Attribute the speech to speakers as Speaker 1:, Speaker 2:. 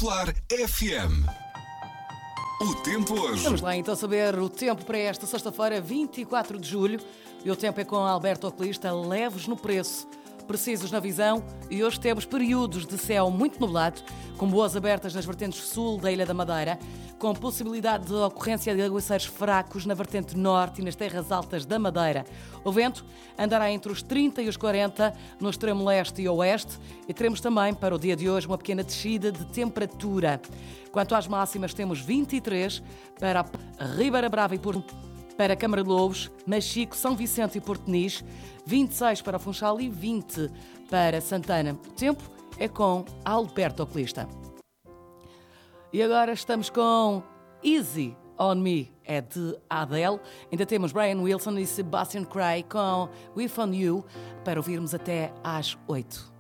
Speaker 1: Popular FM. O tempo hoje.
Speaker 2: Vamos lá então saber o tempo para esta sexta-feira, 24 de julho. E o tempo é com Alberto Oculista, leves no preço, precisos na visão. E hoje temos períodos de céu muito nublado, com boas abertas nas vertentes sul da Ilha da Madeira, com possibilidade de ocorrência de aguaceiros fracos na vertente norte e nas terras altas da Madeira. O vento andará entre os 30 e os 40 no extremo leste e oeste, e teremos também para o dia de hoje uma pequena descida de temperatura. Quanto às máximas, temos 23 para Ribeira Brava e Porto, para Câmara de Lobos, Machico, São Vicente e Porto Nis, 26 para Funchal e 20 para Santana. O tempo é com Alberto Oculista. E agora estamos com Easy On Me, é de Adele. Ainda temos Brian Wilson e Sebastian Cray com We Found You, para ouvirmos até às 8.